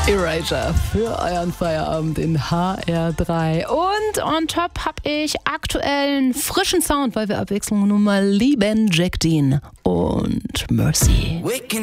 Erasure für euren Feierabend in HR3. Und on top habe ich aktuellen frischen Sound, weil wir Abwechslung nun mal lieben. Jack Dean und Mercy.